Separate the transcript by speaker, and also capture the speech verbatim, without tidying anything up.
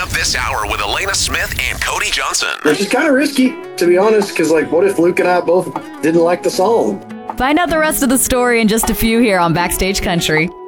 Speaker 1: up this hour with Elena Smith and Cody Johnson.
Speaker 2: Which is kind of risky, to be honest, because, like, what if Luke and I both didn't like the song?
Speaker 3: Find out the rest of the story in just a few here on Backstage Country.